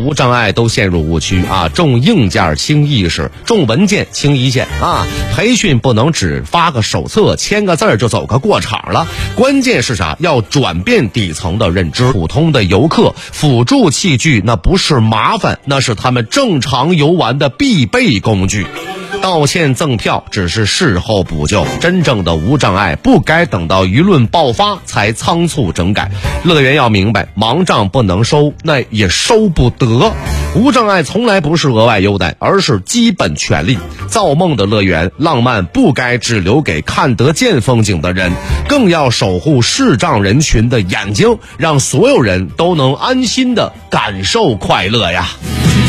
无障碍都陷入误区啊，重硬件轻意识，重文件轻一线啊。培训不能只发个手册签个字就走个过场了，关键是啥？要转变底层的认知。普通的游客辅助器具那不是麻烦，那是他们正常游玩的必备工具。道歉赠票只是事后补救，真正的无障碍不该等到舆论爆发才仓促整改。乐园要明白，盲杖不能收，那也收不得。无障碍从来不是额外优待，而是基本权利。造梦的乐园，浪漫不该只留给看得见风景的人，更要守护视障人群的眼睛，让所有人都能安心的感受快乐呀。